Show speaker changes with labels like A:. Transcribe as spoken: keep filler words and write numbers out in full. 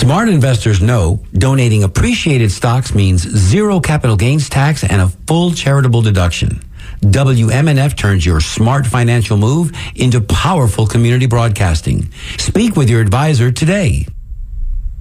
A: Smart investors know donating appreciated stocks means zero capital gains tax and a full charitable deduction. W M N F turns your smart financial move into powerful community broadcasting. Speak with your advisor today.